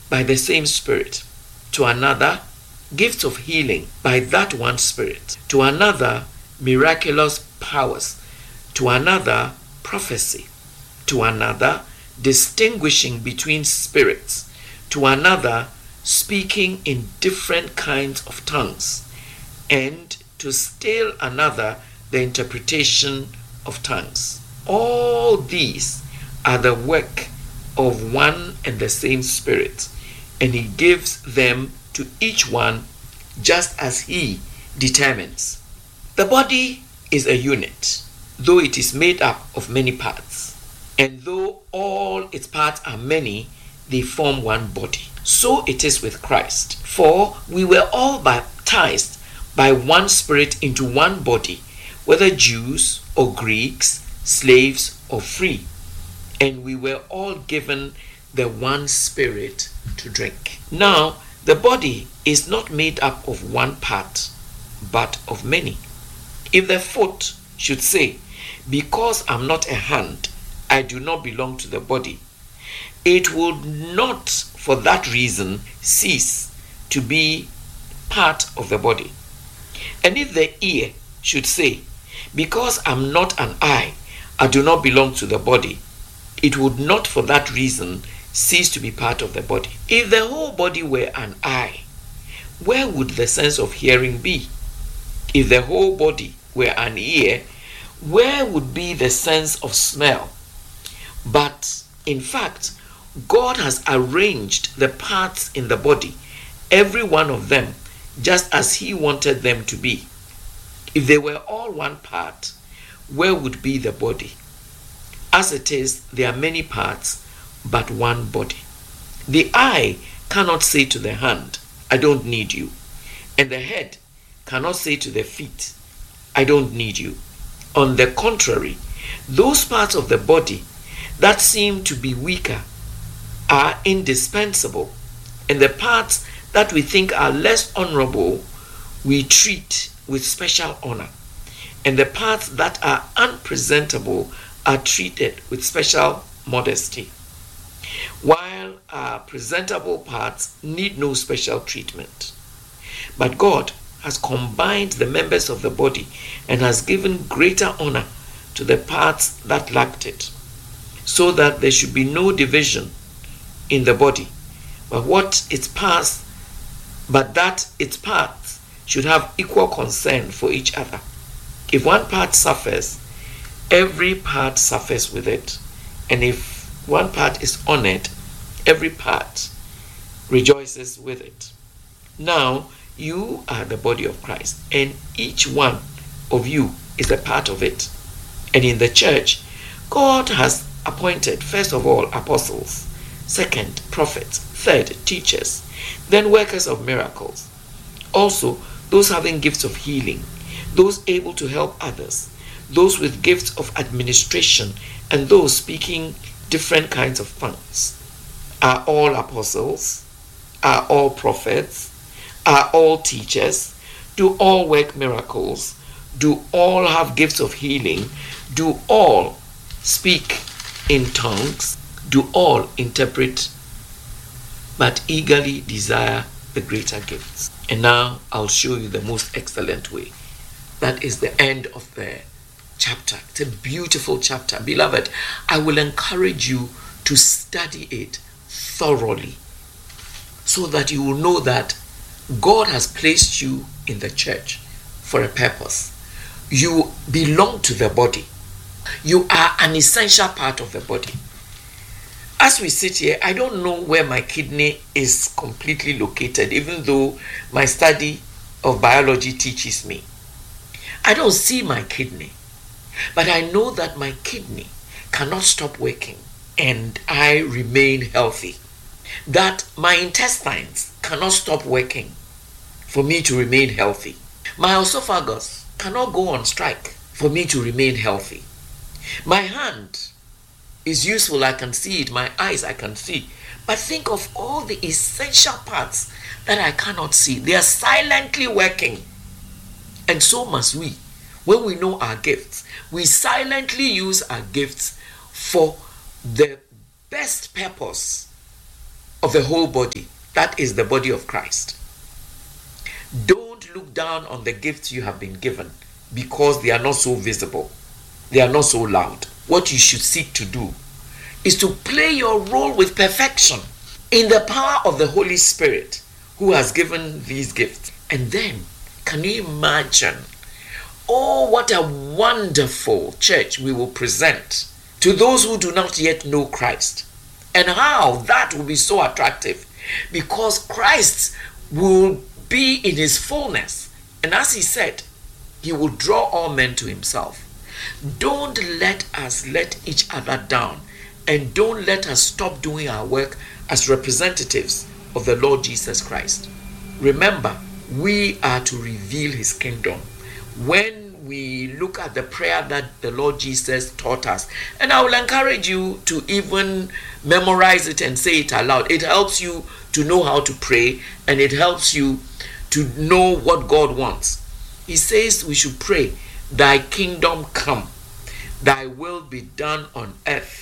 by the same Spirit. To another, gifts of healing by that one Spirit. To another, miraculous powers. To another, prophecy. To another, distinguishing between spirits. To another, speaking in different kinds of tongues. And to still another, the interpretation of tongues. All these are the work of one and the same Spirit, and He gives them to each one just as He determines. The body is a unit, though it is made up of many parts. And though all its parts are many, they form one body. So it is with Christ. For we were all baptized by one Spirit into one body, whether Jews or Greeks, slaves or free. And we were all given the one Spirit to drink. Now, the body is not made up of one part, but of many. If the foot should say, because I'm not a hand, I do not belong to the body, it would not for that reason cease to be part of the body. And if the ear should say, because I'm not an eye, I do not belong to the body, it would not for that reason cease to be part of the body. If the whole body were an eye, where would the sense of hearing be? If the whole body were an ear, where would be the sense of smell? But in fact, God has arranged the parts in the body, every one of them, just as He wanted them to be. If they were all one part, where would be the body? As it is, there are many parts, but one body. The eye cannot say to the hand, I don't need you. And the head cannot say to the feet, I don't need you. On the contrary, those parts of the body that seem to be weaker are indispensable, and the parts that we think are less honorable we treat with special honor, and the parts that are unpresentable are treated with special modesty, while our presentable parts need no special treatment. But God has combined the members of the body and has given greater honor to the parts that lacked it, so that there should be no division in the body, but that its parts should have equal concern for each other. If one part suffers, every part suffers with it, and if one part is honored, every part rejoices with it. Now you are the body of Christ, and each one of you is a part of it. And in the church, God has appointed, first of all, apostles, second, prophets, third, teachers, then workers of miracles. Also, those having gifts of healing, those able to help others, those with gifts of administration, and those speaking different kinds of tongues. Are all apostles? Are all prophets? Are all teachers? Do all work miracles? Do all have gifts of healing? Do all speak in tongues? Do all interpret? But eagerly desire the greater gifts. And now I'll show you the most excellent way. That is the end of the chapter. It's a beautiful chapter. Beloved, I will encourage you to study it thoroughly so that you will know that God has placed you in the church for a purpose. You belong to the body. You are an essential part of the body. As we sit here, I don't know where my kidney is completely located, even though my study of biology teaches me. I don't see my kidney, but I know that my kidney cannot stop working and I remain healthy. That my intestines cannot stop working for me to remain healthy. My esophagus cannot go on strike for me to remain healthy. My hand is useful, I can see it. My eyes, I can see. But think of all the essential parts that I cannot see. They are silently working. And so must we. When we know our gifts, we silently use our gifts for the best purpose of the whole body. That is the body of Christ. Don't look down on the gifts you have been given because they are not so visible. They are not so loud. What you should seek to do is to play your role with perfection in the power of the Holy Spirit who has given these gifts. And then, can you imagine, oh, what a wonderful church we will present to those who do not yet know Christ. And how that will be so attractive, because Christ will be in his fullness. And as he said, he will draw all men to himself. Don't let us let each other down, and don't let us stop doing our work as representatives of the Lord Jesus Christ. Remember, we are to reveal his kingdom. When we look at the prayer that the Lord Jesus taught us, and I will encourage you to even memorize it and say it aloud. It helps you to know how to pray, and it helps you to know what God wants. He says we should pray, thy kingdom come, thy will be done on earth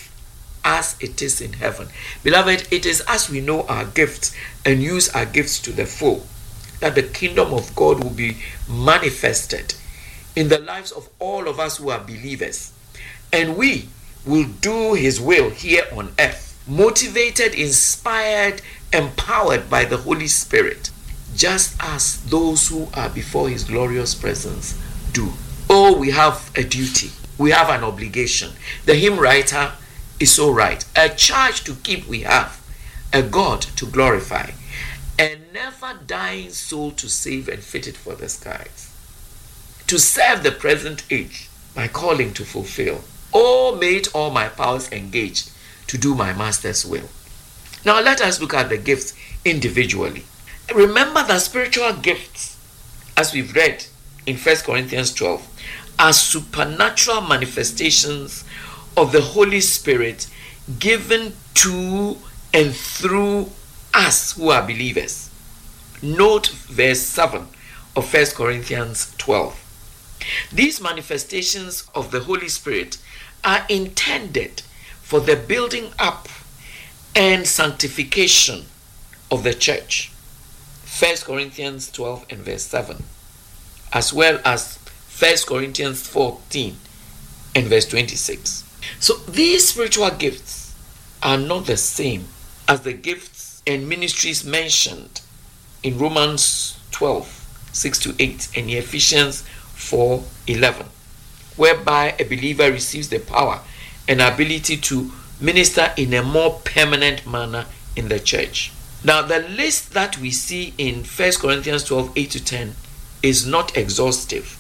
as it is in heaven. Beloved, it is as we know our gifts and use our gifts to the full that the kingdom of God will be manifested in the lives of all of us who are believers. And we will do his will here on earth, motivated, inspired, empowered by the Holy Spirit, just as those who are before his glorious presence do. Oh, we have a duty. We have an obligation. The hymn writer is so right. A charge to keep we have, a God to glorify, a never dying soul to save and fit it for the skies, to serve the present age, my calling to fulfill. Oh, may it all my powers engage to do my master's will. Now let us look at the gifts individually. Remember that spiritual gifts, as we've read in 1 Corinthians 12, are supernatural manifestations of the Holy Spirit given to and through us who are believers. Note verse 7 of 1 Corinthians 12. These manifestations of the Holy Spirit are intended for the building up and sanctification of the church. 1 Corinthians 12 and verse 7, as well as 1 Corinthians 14 and verse 26. So these spiritual gifts are not the same as the gifts and ministries mentioned in Romans 12, 6 to 8 and Ephesians 4, 11, whereby a believer receives the power and ability to minister in a more permanent manner in the church. Now, the list that we see in 1 Corinthians 12, 8 to 10 is not exhaustive,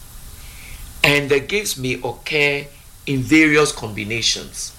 and the gifts may occur in various combinations.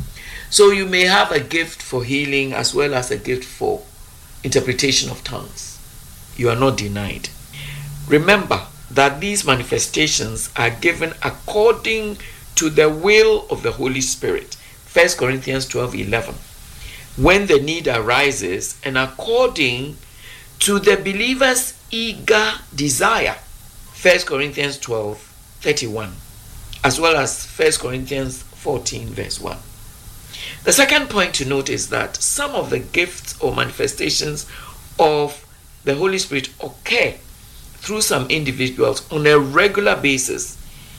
So you may have a gift for healing as well as a gift for interpretation of tongues. You are not denied. Remember that these manifestations are given according to the will of the Holy Spirit. 1 Corinthians 12, 11. When the need arises and according to the believer's eager desire. 1 Corinthians 12, 31. As well as 1 Corinthians 14, verse 1. The second point to note is that some of the gifts or manifestations of the Holy Spirit occur through some individuals on a regular basis.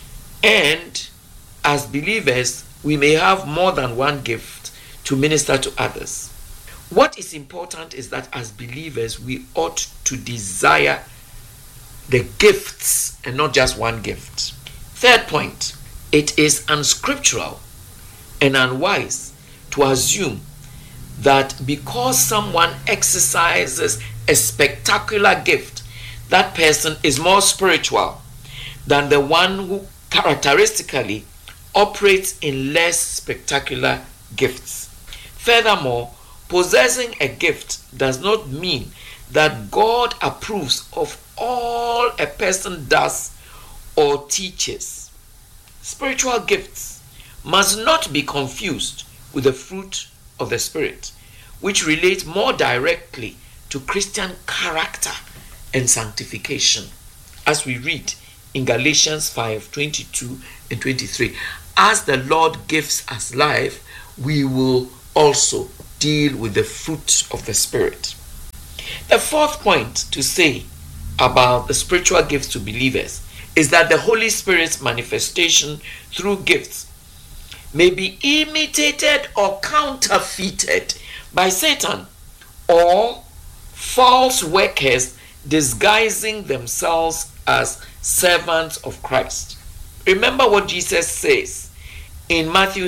And as believers, we may have more than one gift to minister to others. What is important is that as believers, we ought to desire the gifts and not just one gift. Third point, it is unscriptural and unwise to assume that because someone exercises a spectacular gift, that person is more spiritual than the one who characteristically operates in less spectacular gifts. Furthermore, possessing a gift does not mean that God approves of all a person does or teaches. Spiritual gifts must not be confused with the fruit of the Spirit, which relate more directly to Christian character and sanctification, as we read in Galatians 5, 22 and 23. As the Lord gives us life, we will also deal with the fruit of the Spirit. The fourth point to say about the spiritual gifts to believers is that the Holy Spirit's manifestation through gifts may be imitated or counterfeited by Satan or false workers disguising themselves as servants of Christ. Remember what Jesus says in Matthew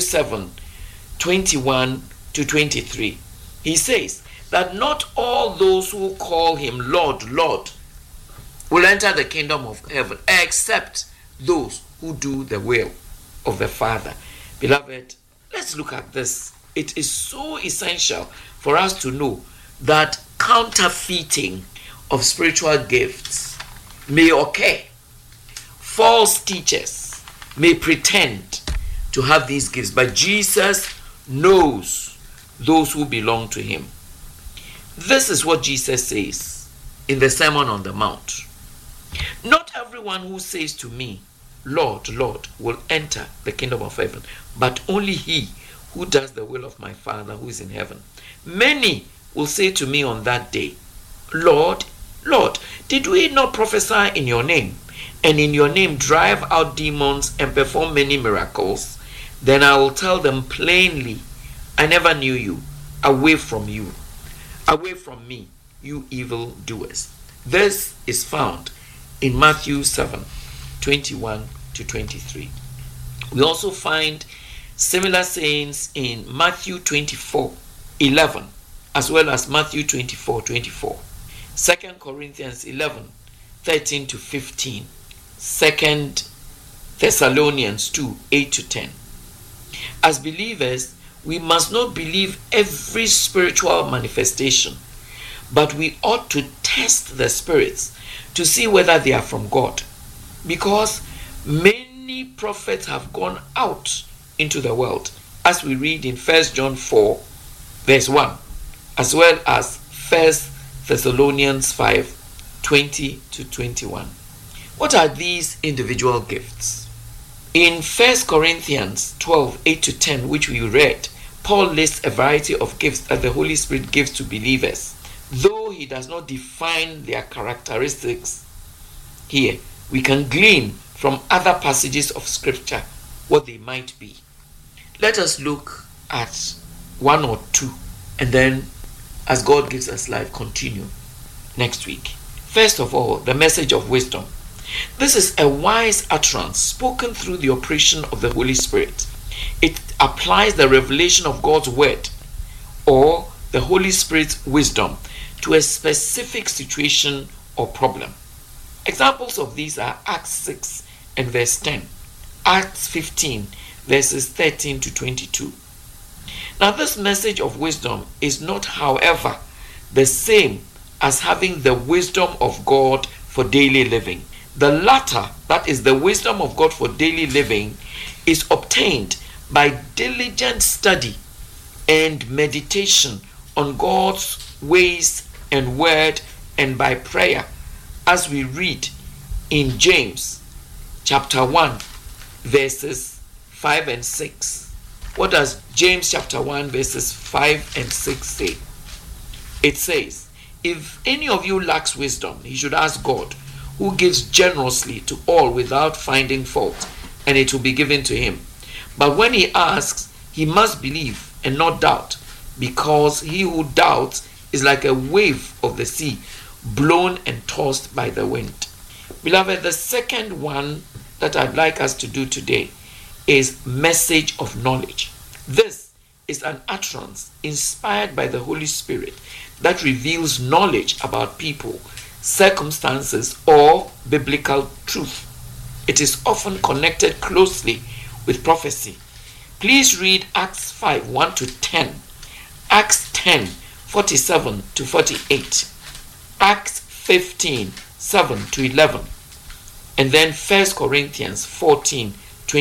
7:21-23. He says that not all those who call him Lord, Lord will enter the kingdom of heaven, except those who do the will of the Father. Beloved, let's look at this. It is so essential for us to know that counterfeiting of spiritual gifts may occur. False teachers may pretend to have these gifts, but Jesus knows those who belong to him. This is what Jesus says in the Sermon on the Mount. Not everyone who says to me, Lord, Lord, will enter the kingdom of heaven, but only he who does the will of my Father who is in heaven. Many will say to me on that day, Lord, Lord, did we not prophesy in your name, and in your name drive out demons and perform many miracles? Then I will tell them plainly, I never knew you. Away from you. Away from me, you evil doers. This is found in Matthew 7:21-23. We also find similar sayings in Matthew 24:11, as well as Matthew 24:24. 2 Corinthians 11:13-15. 2 Thessalonians 2:8-10. As believers, we must not believe every spiritual manifestation, but we ought to test the spirits to see whether they are from God, because many prophets have gone out into the world, as we read in 1 John 4:1, as well as 1 Thessalonians 5:20-21. What are these individual gifts? In 1 Corinthians 12:8-10, which we read, Paul lists a variety of gifts that the Holy Spirit gives to believers. Though he does not define their characteristics here, we can glean from other passages of Scripture what they might be. Let us look at one or two, and then, as God gives us life, continue next week. First of all, the message of wisdom. This is a wise utterance spoken through the operation of the Holy Spirit. It applies the revelation of God's word or the Holy Spirit's wisdom to a specific situation or problem. Examples of these are Acts 6 and verse 10, Acts 15 verses 13-22. Now, this message of wisdom is not, however, the same as having the wisdom of God for daily living. The latter, that is the wisdom of God for daily living, is obtained by diligent study and meditation on God's ways and word, and by prayer, as we read in James chapter 1 verses 5 and 6. What does James chapter 1 verses 5 and 6 say? It says, if any of you lacks wisdom, he should ask God, who gives generously to all without finding fault, and it will be given to him. But when he asks, he must believe and not doubt, because he who doubts is like a wave of the sea, blown and tossed by the wind. Beloved, the second one that I'd like us to do today is message of knowledge. This is an utterance inspired by the Holy Spirit that reveals knowledge about people, circumstances, or biblical truth. It is often connected closely with prophecy. Please read Acts 5 1-10, Acts 10 47-48, Acts 15 7-11, and then 1 Corinthians 14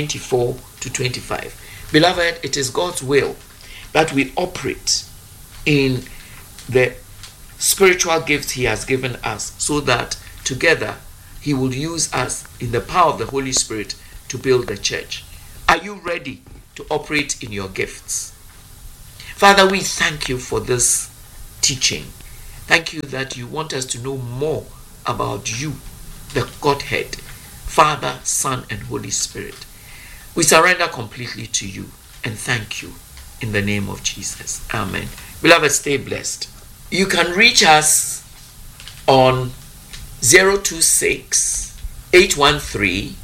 24-25. Beloved, it is God's will that we operate in the spiritual gifts he has given us, so that together he will use us in the power of the Holy Spirit to build the church. Are you ready to operate in your gifts? Father, we thank you for this teaching. Thank you that you want us to know more about you, the Godhead, Father, Son, and Holy Spirit. We surrender completely to you and thank you in the name of Jesus. Amen. Beloved, stay blessed. You can reach us on 026 813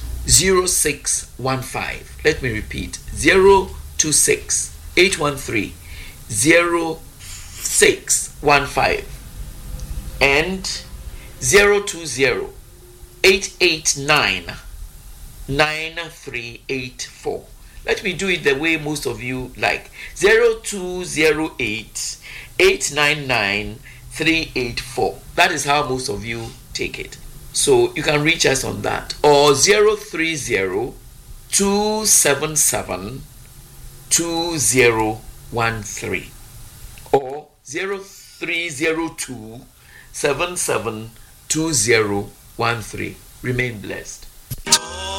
0615. Let me repeat, 026 813 0615 and 020 889 9384. Let me do it the way most of you like. 0208 899 384. That is how most of you take it. So you can reach us on that. Or 030 277 2013. Or 0302 77 2013. Remain blessed.